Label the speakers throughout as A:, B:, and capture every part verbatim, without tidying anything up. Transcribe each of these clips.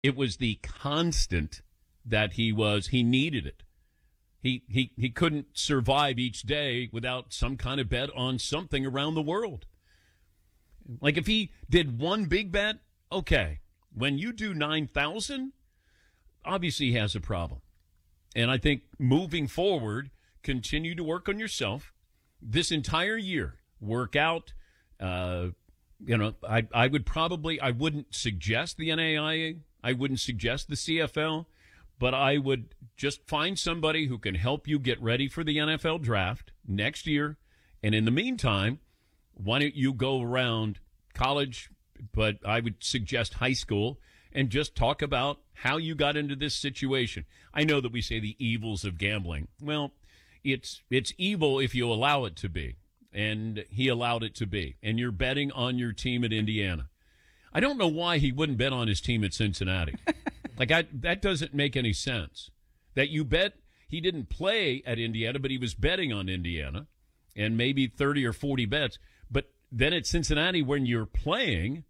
A: It was the constant that he was, he needed it. He, he, he couldn't survive each day without some kind of bet on something around the world. Like if he did one big bet, okay. When you do nine thousand, obviously he has a problem. And I think moving forward, continue to work on yourself this entire year. Work out. Uh, you know, I, I would probably, I wouldn't suggest the N A I A. I wouldn't suggest the C F L. But I would just find somebody who can help you get ready for the N F L draft next year. And in the meantime, why don't you go around college, but I would suggest high school, and just talk about how you got into this situation. I know that we say the evils of gambling. Well, it's it's evil if you allow it to be, and he allowed it to be. And you're betting on your team at Indiana. I don't know why he wouldn't bet on his team at Cincinnati. Like, I, that doesn't make any sense. That you bet he didn't play at Indiana, but he was betting on Indiana, and maybe thirty or forty bets. But then at Cincinnati, when you're playing,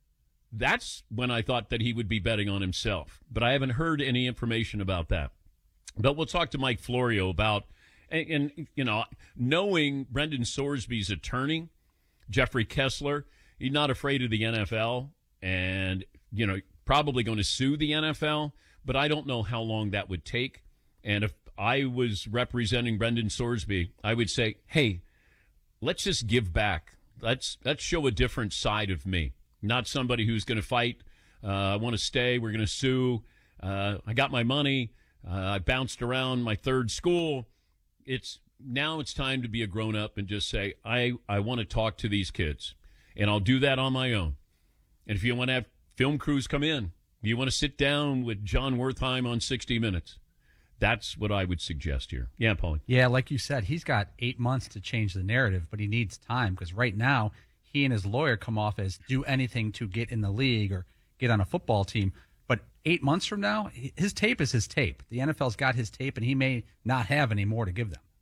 A: that's when I thought that he would be betting on himself. But I haven't heard any information about that. But we'll talk to Mike Florio about, and, and you know, knowing Brendan Sorsby's attorney, Jeffrey Kessler, he's not afraid of the N F L, and, you know, probably going to sue the N F L, but I don't know how long that would take. And if I was representing Brendan Sorsby, I would say, hey, let's just give back. Let's let's show a different side of me, not somebody who's going to fight. Uh, I want to stay. We're going to sue. Uh, I got my money. Uh, I bounced around my third school. It's now it's time to be a grown up and just say, I, I want to talk to these kids, and I'll do that on my own. And if you want to have film crews come in, you want to sit down with John Wertheim on sixty minutes. That's what I would suggest here. Yeah, Paulie.
B: Yeah, like you said, he's got eight months to change the narrative, but he needs time because right now he and his lawyer come off as do anything to get in the league or get on a football team. But eight months from now, his tape is his tape. The N F L's got his tape, and he may not have any more to give them.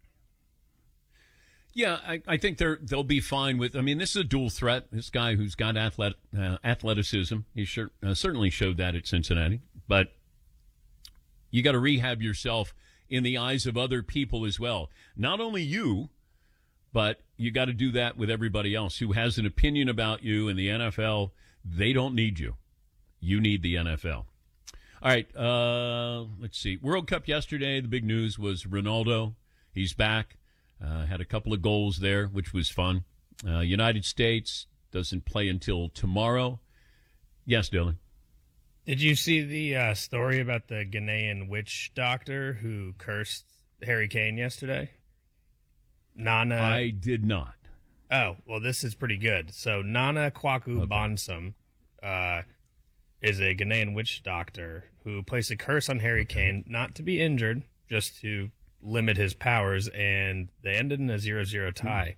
A: Yeah, I, I think they're they'll be fine with. I mean, this is a dual threat. This guy who's got athlet, uh, athleticism, he sure, uh, certainly showed that at Cincinnati. But you got to rehab yourself in the eyes of other people as well. Not only you, but you got to do that with everybody else who has an opinion about you. In the N F L, they don't need you. You need the N F L. All right, uh, let's see. World Cup yesterday, the big news was Ronaldo. He's back. Uh, had a couple of goals there, which was fun. Uh, United States doesn't play until tomorrow. Yes, Dylan.
C: Did you see the uh, story about the Ghanaian witch doctor who cursed Harry Kane yesterday? Nana.
A: I did not.
C: Oh, well, this is pretty good. So Nana Kwaku okay. Bonsam uh, is a Ghanaian witch doctor who placed a curse on Harry Kane, not to be injured, just to limit his powers, and they ended in a zero zero tie.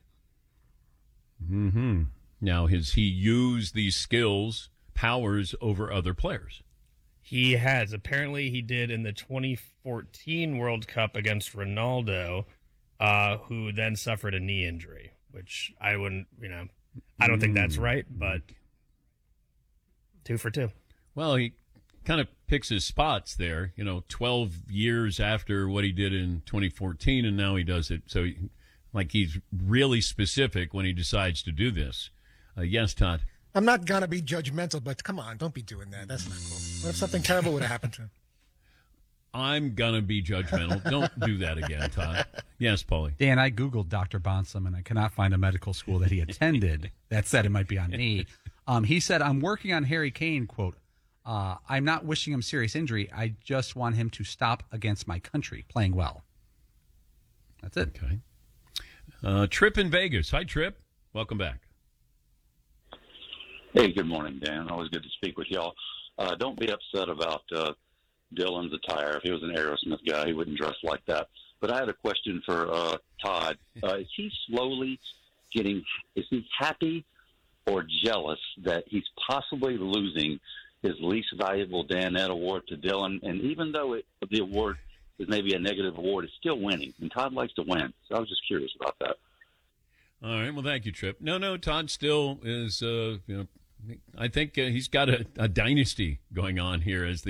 A: Mm-hmm. Now, has he used these skills, powers, over other players?
C: He has. Apparently, he did in the twenty fourteen World Cup against Ronaldo, uh, who then suffered a knee injury, which I wouldn't, you know, I don't mm. think that's right, but two for two.
A: Well, he kind of picks his spots there, you know, twelve years after what he did in twenty fourteen, and now he does it. So, he, like, he's really specific when he decides to do this. Uh, yes, Todd?
D: I'm not going to be judgmental, but come on, don't be doing that. That's not cool. What if something terrible would have happened to him?
A: I'm going to be judgmental. Don't do that again, Todd. Yes, Paulie.
B: Dan, I Googled Doctor Bonsam, and I cannot find a medical school that he attended that said it might be on me. Um, he said, I'm working on Harry Kane, quote, Uh, I'm not wishing him serious injury. I just want him to stop against my country playing well. That's it.
A: Okay. Uh, Trip in Vegas. Hi, Trip. Welcome back.
E: Hey, good morning, Dan. Always good to speak with y'all. Uh, don't be upset about uh, Dylan's attire. If he was an Aerosmith guy, he wouldn't dress like that. But I had a question for uh, Todd. Uh, is he slowly getting – is he happy or jealous that he's possibly losing – his least valuable Danette award to Dylan? And even though it, the award is maybe a negative award, it's still winning. And Todd likes to win. So I was just curious about that.
A: All right. Well, thank you, Trip. No, no, Todd still is uh, you know, I think uh, he's got a, a dynasty going on here as the